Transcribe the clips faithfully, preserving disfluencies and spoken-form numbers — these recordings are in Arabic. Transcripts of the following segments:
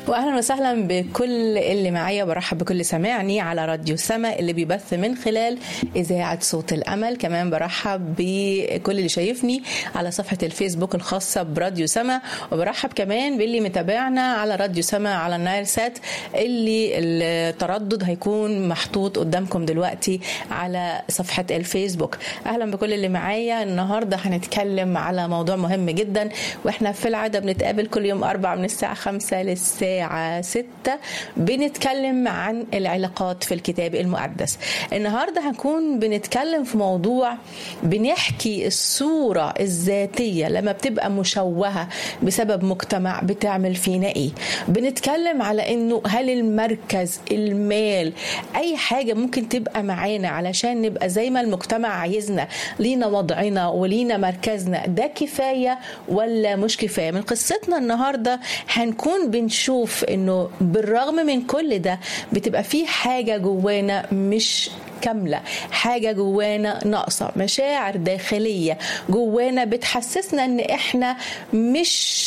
واهلا وسهلا بكل اللي معايا، برحب بكل سماعني على راديو سما اللي بيبث من خلال اذاعه صوت الامل. كمان برحب بكل اللي شايفني على صفحه الفيسبوك الخاصه براديو سما، وبرحب كمان باللي متابعنا على راديو سما على النايل سات اللي التردد هيكون محطوط قدامكم دلوقتي على صفحه الفيسبوك. اهلا بكل اللي معايا. النهارده هنتكلم على موضوع مهم جدا، واحنا في العاده بنتقابل كل يوم اربع من الساعه خمسة للساعه ستة بنتكلم عن العلاقات في الكتاب المقدس. النهاردة هنكون بنتكلم في موضوع بنحكي الصورة الذاتية لما بتبقى مشوهة بسبب مجتمع بتعمل فينا ايه. بنتكلم على انه هل المركز، المال، اي حاجة ممكن تبقى معانا علشان نبقى زي ما المجتمع عايزنا، لينا وضعنا ولينا مركزنا، ده كفاية ولا مش كفاية؟ من قصتنا النهاردة هنكون بنشوف انه بالرغم من كل ده بتبقى في حاجة جوانا مش كاملة، حاجة جوانا ناقصة، مشاعر داخلية جوانا بتحسسنا ان احنا مش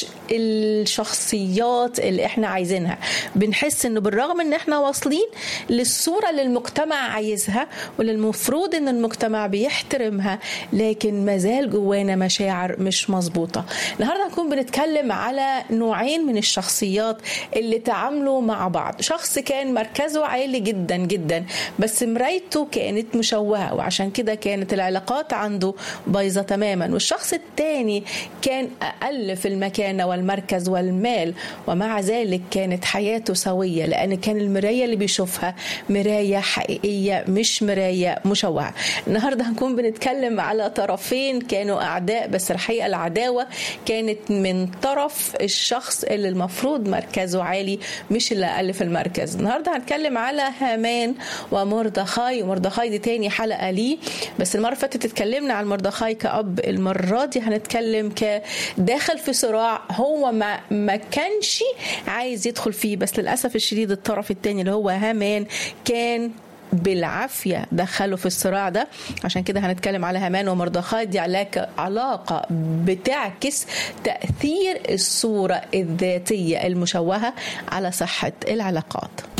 الشخصيات اللي احنا عايزينها. بنحس انه بالرغم ان احنا واصلين للصورة اللي المجتمع عايزها واللي المفروض ان المجتمع بيحترمها، لكن مازال جوانا مشاعر مش مظبوطة. النهاردة هنكون بنتكلم على نوعين من الشخصيات اللي تعاملوا مع بعض. شخص كان مركزه عالي جدا جدا بس مرايته كانت مشوهة، وعشان كده كانت العلاقات عنده بايظة تماما. والشخص التاني كان أقل في المكانة والمركز والمال، ومع ذلك كانت حياته سوية، لأن كان المراية اللي بيشوفها مراية حقيقية مش مراية مشوهة. النهاردة هنكون بنتكلم على طرفين كانوا أعداء، بس الحقيقة العداوة كانت من طرف الشخص اللي المفروض مركزه عالي مش اللي أقل في المركز. النهاردة هنتكلم على هامان ومردخاي. ومردخاي دي تاني حلقة ليه، بس المرة فاتت اتكلمنا عن مردخاي كأب، المرة دي هنتكلم كداخل في صراع هو ما, ما كانش عايز يدخل فيه، بس للأسف الشديد الطرف التاني اللي هو هامان كان بالعافية دخلوا في الصراع ده. عشان كده هنتكلم على هامان ومردخاي. دي علاقة بتعكس تأثير الصورة الذاتية المشوهة على صحة العلاقات.